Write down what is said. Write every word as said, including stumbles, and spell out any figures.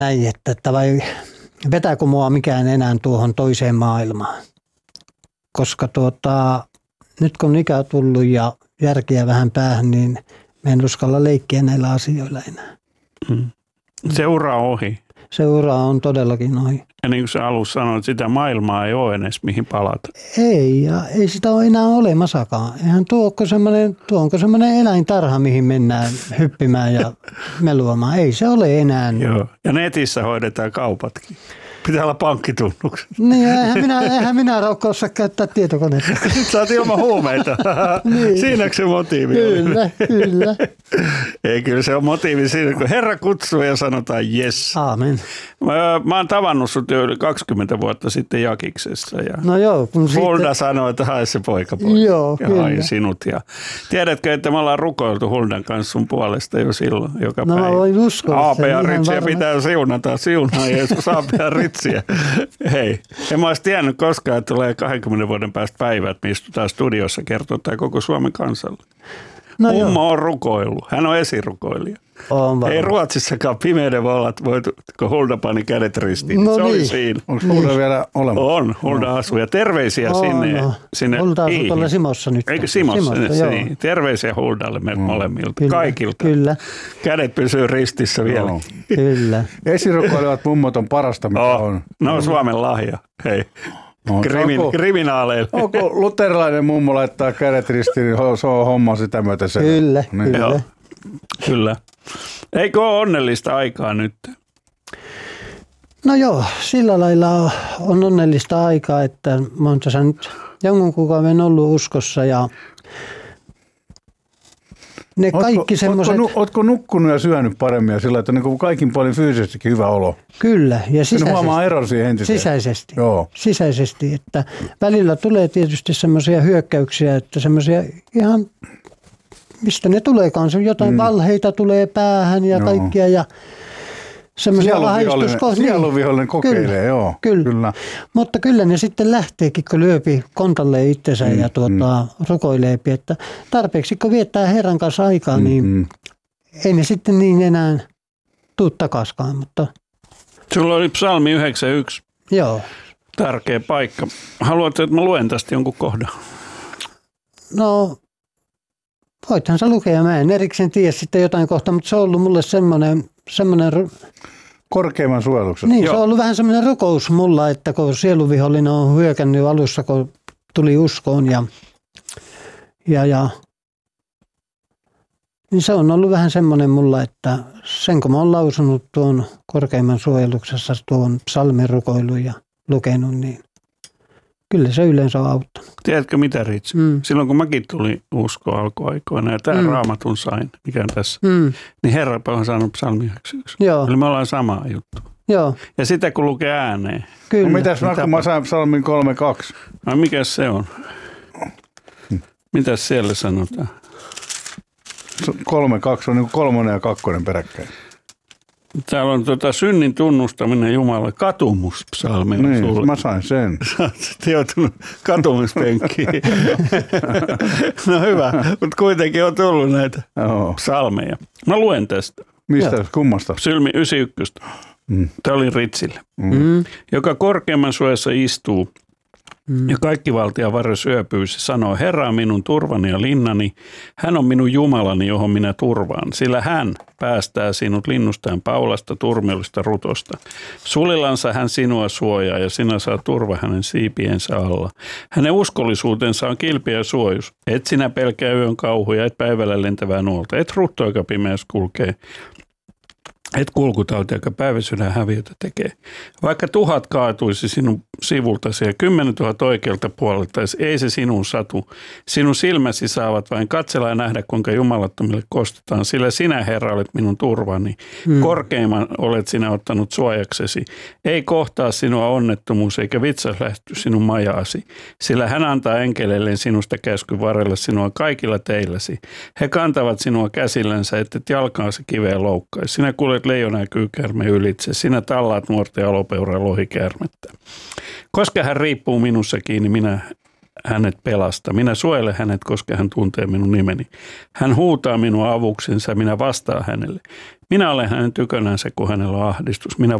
näin, että, että vai vetääkö mua mikään enää tuohon toiseen maailmaan. Koska tuota, nyt kun ikä on tullut ja järkiä vähän päähän, niin me en uskalla leikkiä näillä asioilla enää. Mm. Seura on ohi. Seura on todellakin ohi. Ja niin kuin sä alussa sanoit, sitä maailmaa ei ole edes mihin palata. Ei, ja ei sitä ole enää olemassakaan. Eihän tuo semmoinen, tuo onko semmoinen eläintarha, mihin mennään hyppimään ja meluamaan. Ei se ole enää. Joo, ja netissä hoidetaan kaupatkin. Pitää olla pankkitunnukset. Niin, eihän minä, eihän minä Raukka osaa käyttää tietokonetta. Nyt sä oot ilman huumeita. Niin. Siinäkö se motiivi Kyllä, oli? kyllä. Ei, kyllä se on motiivi siinä, kun Herra kutsuu ja sanotaan yes. Aamen. Mä, mä oon tavannut sut jo yli kaksikymmentä vuotta sitten Jakiksessa. Ja no joo. Kun Hulda siitä... sanoi, että hae se poikapoika. Joo, ja kyllä. hain sinut. Ja tiedätkö, että me ollaan rukoiltu Huldan kanssa sun puolesta jo silloin, joka no, päivä. No mä voin uskoa. Aapea Ritsiä pitää siunata. Siunaa Jeesus Aapea Ritsiä. Hei, en mä olisi tiennyt koskaan, että tulee kahdenkymmenen vuoden päästä päivät, me istutaan studiossa kertoo tämä koko Suomen kansalle. No Mummo on rukoillut. Hän on esirukoilija. On Ei Ruotsissakaan pimeyden voi olla, kun Hulda pani kädet ristiin. No se niin. oli siinä. Onko Hulda niin. vielä olemassa? On, Hulda no. asuu. Ja terveisiä no, sinne. No. sinne Hulda asuu tuolla Simossa nyt. Eikö Simossa? Simossa se, joo. niin. Terveisiä Huldalle meiltä mm. molemmilta. Kyllä, kaikilta. Kyllä. Kädet pysyy ristissä vielä. No. Kyllä. Esirukoilevat mummot on parasta, mitä oh. on. No on Suomen lahja. Hei. No, Krimin, onko, kriminaaleille. onko luterilainen mummo laittaa kädet ristiin, niin se on homma sitä myötä. Se. Kyllä, niin. kyllä. Joo, kyllä. Eikö ole onnellista aikaa nyt? No joo, sillä lailla on onnellista aikaa, että mä oon tässä nyt jonkun kuukauden ollut uskossa ja ne Ootko, kaikki semmoiset... Ootko, ootko nukkunut ja syönyt paremmin ja sillä, että niin kaikin puolin fyysisestikin hyvä olo? Kyllä, ja sisäisesti. Sen huomaa eron siihen entiseen. Sisäisesti. Joo. Sisäisesti, että välillä tulee tietysti semmoisia hyökkäyksiä, että semmoisia ihan, mistä ne tuleekaan, jotain mm. valheita tulee päähän ja joo. kaikkia ja semmoisia ahdistuskohtia. Sieluvihollinen kokeilee, kyllä, joo. Kyllä. kyllä. Mutta kyllä ne sitten lähteekin, kun lyöpi kontalleen itsensä mm, ja tuota, mm. rukoileepi, että tarpeeksi kun viettää Herran kanssa aikaa, mm, niin mm. ei ne sitten niin enää tuu takaskaan. Mutta... Sulla oli psalmi yhdeksänkymmentäyksi. Joo. Tärkeä paikka. Haluatko, että mä luen tästä jonkun kohdan? No, voithan sä lukea. Mä en erikseen tiedä sitten jotain kohtaa, mutta se on ollut mulle semmoinen... semmoinen korkeimman suojeluksessa. Niin, Joo. se on ollut vähän semmoinen rukous mulla, että kun sieluvihollinen on hyökännyt alussa, kun tuli uskoon ja, ja, ja niin se on ollut vähän semmoinen mulla, että sen kun mä oon lausunut tuon korkeimman suojeluksessa tuon psalmin rukoilun ja lukenut, niin kyllä se yleensä on auttanut. Tiedätkö mitä, Ritsi? Mm. Silloin kun mäkin tulin uskoon alkuaikoina ja tämän mm. raamatun sain, mikä on tässä, mm. niin Herra on saanut psalmi yhdeksänkymmentäyksi. Joo. Eli me ollaan samaa juttu. Joo. Ja sitä kun lukee ääneen. Kyllä. No mitäs mä, kun mä sain psalmin kolme kaksi? No mikäs se on? Mitäs siellä sanotaan? kolme kaksi on niin kuin kolmonen ja kakkonen peräkkäin. Täällä on tota synnin tunnustaminen Jumalalle. Katumuspsalmi on niin, sulle. mä sain sen. Sä oot sitten joutunut katumuspenkkiin. No hyvä, mutta kuitenkin on tullut näitä Joo. psalmeja. Mä luen tästä. Mistä, Joo. kummasta? Psalmi yhdeksänkymmentäyksi. Mm. Tämä oli Ritsille. Mm. Joka korkeimman suojassa istuu mm. ja kaikki valtia varre syöpyy. Se sanoo, Herra on minun turvani ja linnani. Hän on minun Jumalani, johon minä turvaan. Sillä hän päästää sinut linnustaan paulasta, turmiollista rutosta. Sulillansa hän sinua suojaa ja sinä saat turva hänen siipiensä alla. Hänen uskollisuutensa on kilpi ja suojus. Et sinä pelkää yön kauhuja, et päivällä lentävää nuolta. Et rutto, joka pimeässä kulkee. Et kulkutauti, joka päiväsydän häviötä tekee. Vaikka tuhat kaatuisi sinun sivultasi ja kymmenen tuhat oikealta puolelta, ei se sinun satu. Sinun silmäsi saavat vain katsella ja nähdä, kuinka jumalattomille kostetaan. Sillä sinä, Herra, olet minun turvani. Hmm. Korkeimman olet sinä ottanut suojaksesi. Ei kohtaa sinua onnettomuus eikä vitsas lähty sinun majaasi. Sillä hän antaa enkeleilleen sinusta käsky varrella sinua kaikilla teilläsi. He kantavat sinua käsillänsä, ettet jalkaansa kiveen loukkaisi. Sinä kuljet leijona ja kyykäärme ylitse. Sinä tallaat nuorta ja lopeuraa lohikäärmettä. Koska hän riippuu minussa kiinni, minä hänet pelastan. Minä suojelen hänet, koska hän tuntee minun nimeni. Hän huutaa minua avuksensa, minä vastaan hänelle. Minä olen hänen tykönänsä, kun hänellä on ahdistus. Minä